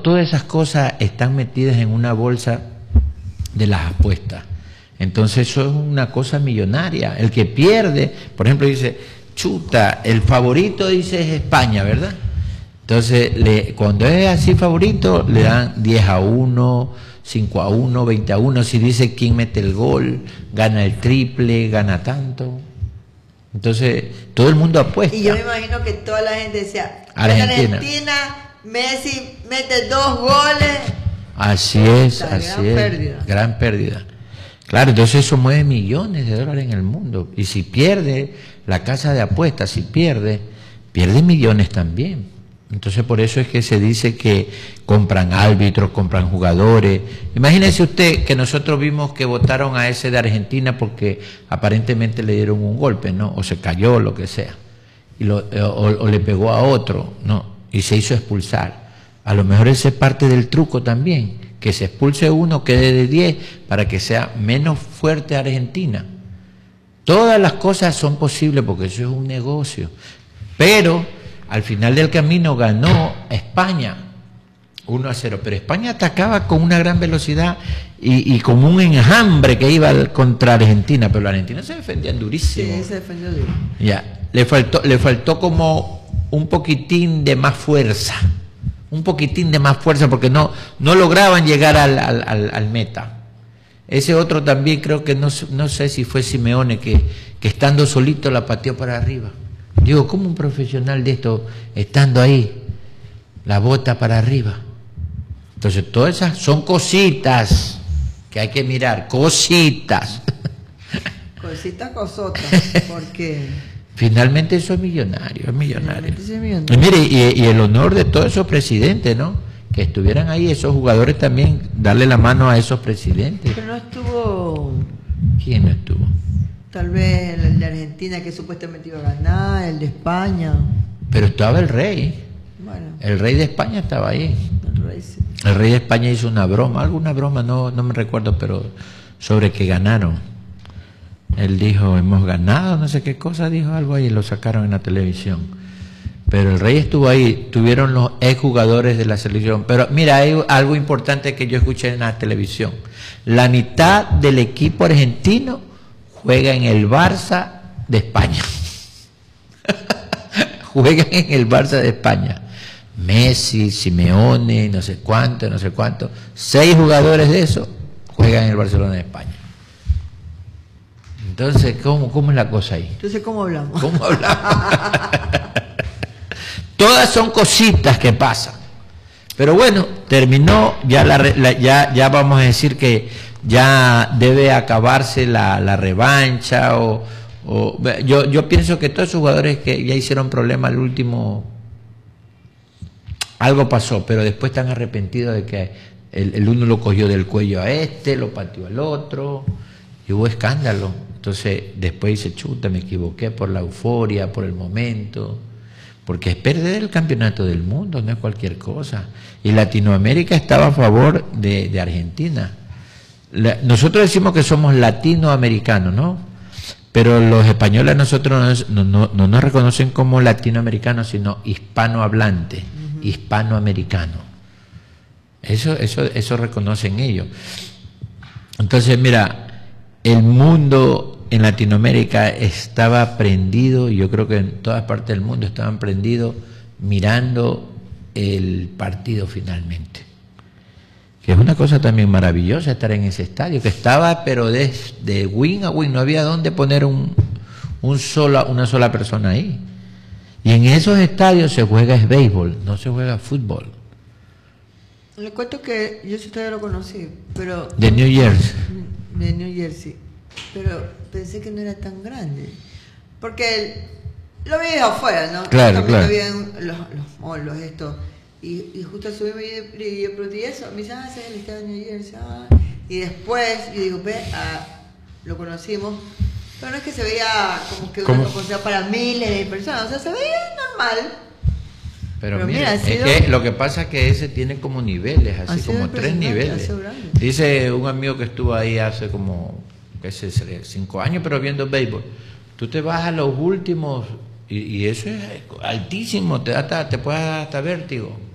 todas esas cosas están metidas en una bolsa de las apuestas. Entonces eso es una cosa millonaria. El que pierde, por ejemplo, dice, chuta, el favorito dice es España, ¿verdad? Entonces, cuando es así favorito, le dan 10-1, 5-1, 20-1. Si dice quién mete el gol, gana el triple, gana tanto. Entonces, todo el mundo apuesta. Y yo me imagino que toda la gente decía, Argentina, Messi mete 2 goles. Así es, así es. Pérdida. Gran pérdida. Claro, entonces eso mueve millones de dólares en el mundo. Y si pierde la casa de apuestas, si pierde millones también. Entonces por eso es que se dice que compran árbitros, compran jugadores. Imagínese usted que nosotros vimos que votaron a ese de Argentina porque aparentemente le dieron un golpe, ¿no? O se cayó, lo que sea. O le pegó a otro, ¿no? Y se hizo expulsar. A lo mejor ese es parte del truco también. Que se expulse uno, quede de 10, para que sea menos fuerte Argentina. Todas las cosas son posibles porque eso es un negocio. Pero al final del camino ganó España 1-0. Pero España atacaba con una gran velocidad y con un enjambre que iba contra Argentina. Pero la Argentina se defendía durísimo. Sí, se defendió duro. Ya, le faltó como un poquitín de más fuerza. Un poquitín de más fuerza porque no lograban llegar al meta. Ese otro también creo que no sé si fue Simeone que estando solito la pateó para arriba. Digo, ¿cómo un profesional de esto estando ahí la bota para arriba? Entonces todas esas son cositas que hay que mirar, cositas. Cositas, cosotas, porque... Finalmente eso es millonario, es millonario. Sí, es millonario. Y mire, y el honor de todos esos presidentes, ¿no? Que estuvieran ahí, esos jugadores también, darle la mano a esos presidentes. Pero no estuvo... ¿Quién no estuvo? Tal vez el de Argentina que supuestamente iba a ganar, el de España. Pero estaba el rey. Bueno. El rey de España estaba ahí. El rey, sí. El rey de España hizo alguna broma, no me recuerdo, pero sobre que ganaron. Él dijo, hemos ganado, no sé qué cosa, dijo algo ahí, lo sacaron en la televisión. Pero el rey estuvo ahí, tuvieron los exjugadores de la selección. Pero mira, hay algo importante que yo escuché en la televisión. La mitad del equipo argentino juega en el Barça de España. Juegan en el Barça de España. Messi, Simeone, no sé cuánto. 6 jugadores de esos juegan en el Barcelona de España. Entonces, ¿cómo es la cosa ahí? Entonces, ¿cómo hablamos? ¿Cómo hablamos? Todas son cositas que pasan. Pero bueno, terminó, ya vamos a decir que ya debe acabarse la revancha. Yo pienso que todos esos jugadores que ya hicieron problema al último, algo pasó, pero después están arrepentidos de que el uno lo cogió del cuello a lo pateó al otro, y hubo escándalo. Entonces después dice, chuta, me equivoqué por la euforia, por el momento, porque es perder el campeonato del mundo, no es cualquier cosa. Y Latinoamérica estaba a favor de Argentina. Nosotros decimos que somos latinoamericanos, ¿no? Pero los españoles a nosotros no nos reconocen como latinoamericanos, sino hispanohablantes, hispanoamericanos. Eso reconocen ellos. Entonces, mira, el mundo en Latinoamérica estaba prendido, y yo creo que en todas partes del mundo estaban prendidos mirando el partido finalmente. Que es una cosa también maravillosa estar en ese estadio, que estaba pero de wing a wing, no había dónde poner una sola persona ahí. Y en esos estadios se juega es béisbol, no se juega fútbol. Le cuento que yo ese estadio lo conocí, pero... De New Jersey. De New Jersey. Pero pensé que no era tan grande. Porque lo vi afuera, ¿no? Claro, claro. Lo vi en los molos, esto. Y justo subí y yo pregunté eso. Me dice, ese es el estadio de New Jersey. Y después, yo digo, lo conocimos. Pero no es que se veía como que una cosa para miles de personas. O sea, se veía normal. Pero mira, es que lo que pasa es que ese tiene como niveles, así como 3 niveles. Dice un amigo que estuvo ahí hace como, qué sé, 5 años, pero viendo béisbol. Tú te vas a los últimos y eso es altísimo, te puede dar hasta vértigo.